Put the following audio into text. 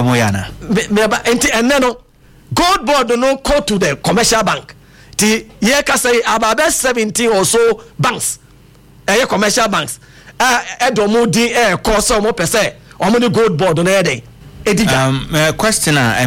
Moyana. And then gold board no go to the commercial bank. Ti ye ka say about 17 or so banks. Commercial banks. Edomo di cause some per se. How many gold board on there? Question